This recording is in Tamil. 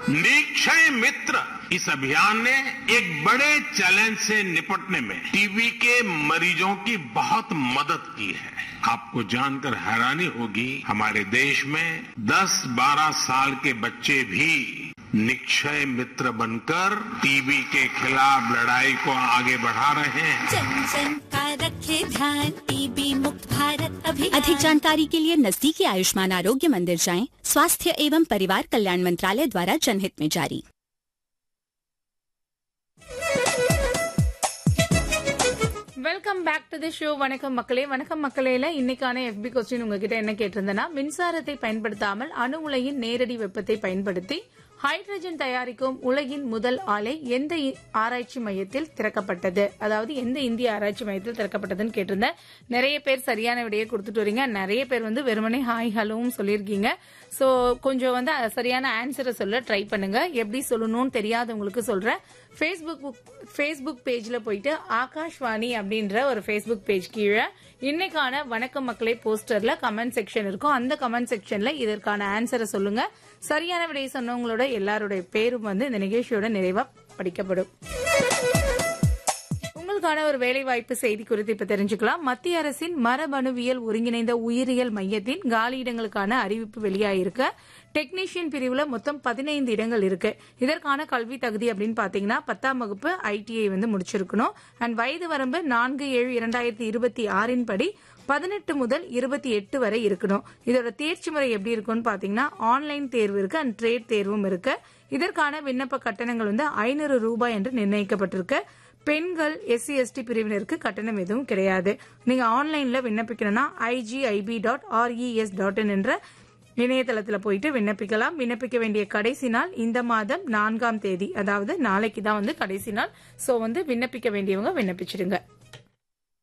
निक्षय मित्र इस अभियान ने एक बड़े चैलेंज से निपटने में टीबी के मरीजों की बहुत मदद की है। आपको जानकर हैरानी होगी, हमारे देश में 10-12 साल के बच्चे भी निक्षय मित्र बनकर टीबी के खिलाफ लड़ाई को आगे बढ़ा रहे हैं। जन जन का रखे ध्यान, टीबी मुक्त भारत अभियान। अधिक जानकारी के लिए नजदीकी आयुष्मान आरोग्य मंदिर जाएं। स्वास्थ्य एवं परिवार कल्याण मंत्रालय द्वारा जनहित में जारी। Welcome back to the show. வணக்கம் மக்களே. வணக்கம் மக்களேல இன்னைக்கான FB கொஸ்டின் உங்ககிட்ட என்ன கேட்டிருந்தேன்னா, மின்சாரத்தை பயன்படுத்தாமல் அணு உலையின் நேரடி வெப்பத்தை பயன்படுத்தி ஹைட்ரஜன் தயாரிக்கும் உலகின் முதல் ஆலை எந்த ஆராய்ச்சி மையத்தில் திறக்கப்பட்டது, அதாவது எந்த இந்திய ஆராய்ச்சி மையத்தில் திறக்கப்பட்டதுன்னு கேட்டிருந்தேன். நிறைய பேர் சரியான விடையை கொடுத்துட்டு வரீங்க. நிறைய பேர் வெறுமனே ஹாய் ஹலோவும் சொல்லியிருக்கீங்க. சோ கொஞ்சம் சரியான ஆன்சரை சொல்ல ட்ரை பண்ணுங்க. எப்படி சொல்லணும்னு தெரியாதவங்களுக்கு சொல்றேன். ஃபேஸ்புக் பேஜ்ல போயிட்டு ஆகாஷ்வாணி அப்படின்ற ஒரு ஃபேஸ்புக் பேஜ் கீழே இன்னைக்கான வணக்கம் மக்களே போஸ்டர்ல கமெண்ட் செக்ஷன் இருக்கும். அந்த கமெண்ட் செக்ஷன்ல இதற்கான ஆன்சரை சொல்லுங்க. சரியான விடையை சொன்னவங்களோட எல்லாருடைய பேரும் இந்த நிகழ்ச்சியோட நிறைவா படிக்கப்படும். உங்களுக்கான ஒரு வேலைவாய்ப்பு செய்தி குறித்து இப்ப தெரிஞ்சுக்கலாம். மத்திய அரசின் மரபணுவியல் ஒருங்கிணைந்த உயிரியல் மையத்தின் காலியிடங்களுக்கான அறிவிப்பு வெளியாயிருக்கு. டெக்னீஷியன் பிரிவுல மொத்தம் 15 இடங்கள் இருக்கு. இதற்கான கல்வி தகுதி அப்படின்னு பாத்தீங்கன்னா 10ஆம் வகுப்பு ITI முடிச்சிருக்கணும். அண்ட் வயது வரம்பு 4/7/2026 படி 18 முதல் 28 வரை இருக்கணும். இதோட தேர்ச்சி முறை எப்படி இருக்கும்னு பாத்தீங்கன்னா ஆன்லைன் தேர்வு இருக்கு அண்ட் ட்ரேட் தேர்வும் இருக்கு. இதற்கான விண்ணப்ப கட்டணங்கள் 500 ரூபாய் என்று நிர்ணயிக்கப்பட்டிருக்கு. பெண்கள் SC/ST பிரிவினருக்கு கட்டணம் எதுவும் கிடையாது. நீங்க ஆன்லைன்ல விண்ணப்பிக்கணும்னா igib.res.in என்ற இணையதளத்தில் போயிட்டு விண்ணப்பிக்கலாம். விண்ணப்பிக்க வேண்டிய கடைசி நாள் இந்த மாதம் 4ஆம் தேதி, அதாவது நாளைக்கு தான் கடைசி நாள். சோ விண்ணப்பிக்க வேண்டியவங்க விண்ணப்பிச்சிடுங்க.